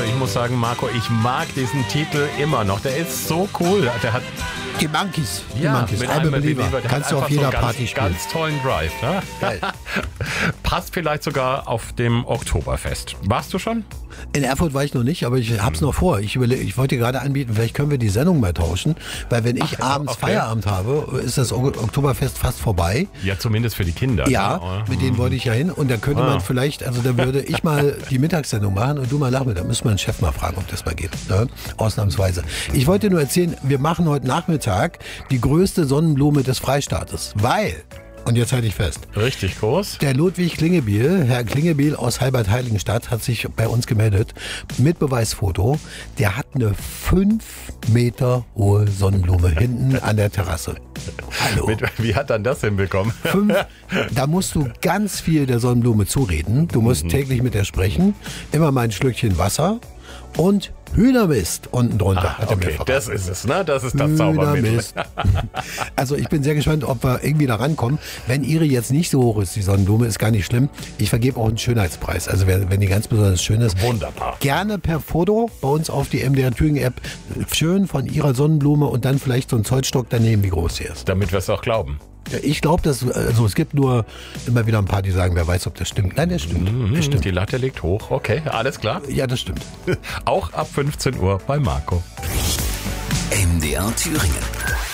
ich muss sagen, Marco, ich mag diesen Titel immer noch. Der ist so cool. Der hat Die Monkeys. mit I'm a Believer. Der Kannst hat du auf einfach jeder so einen Party spielen. Ganz tollen Drive. Ne? Geil. Passt vielleicht sogar auf dem Oktoberfest. Warst du schon? In Erfurt war ich noch nicht, aber ich hab's noch vor. Ich wollte dir gerade anbieten, vielleicht können wir die Sendung mal tauschen, weil wenn ich abends okay. Feierabend habe, ist das Oktoberfest fast vorbei. Ja, zumindest für die Kinder. Ja, Ne? mit denen wollte ich ja hin und da könnte man vielleicht, also da würde ich mal die Mittagssendung machen und du mal Nachmittag. Da müssen wir den Chef mal fragen, ob das mal geht. Ne? Ausnahmsweise. Ich wollte nur erzählen, wir machen heute Nachmittag die größte Sonnenblume des Freistaates, weil, und jetzt halte ich fest, Richtig groß. der Ludwig Klingebiel, Herr Klingebiel aus Halbert-Heiligenstadt, hat sich bei uns gemeldet mit Beweisfoto. Der hat eine 5 Meter hohe Sonnenblume hinten an der Terrasse. Hallo. Wie hat dann das hinbekommen? 5, da musst du ganz viel der Sonnenblume zureden. Du musst täglich mit der sprechen. Immer mal ein Schlückchen Wasser und Hühnermist unten drunter. Hat er mir Okay, verraten. das ist es, ne? Das ist das Zaubermittel. Hühnermist. Also ich bin sehr gespannt, ob wir irgendwie da rankommen. Wenn ihre jetzt nicht so hoch ist, die Sonnenblume, ist gar nicht schlimm. Ich vergebe auch einen Schönheitspreis. Also wenn die ganz besonders schön ist. Wunderbar. Gerne per Foto bei uns auf die MDR Thüringen App. Schön von ihrer Sonnenblume und dann vielleicht so ein Zollstock daneben, wie groß sie ist. Damit wir es auch glauben. Ja, ich glaube, also es gibt nur immer wieder ein paar, die sagen, wer weiß, ob das stimmt. Nein, das stimmt. Das stimmt. Die Latte liegt hoch. Okay, alles klar. Ja, das stimmt. Auch ab 15 Uhr bei Marco. MDR Thüringen.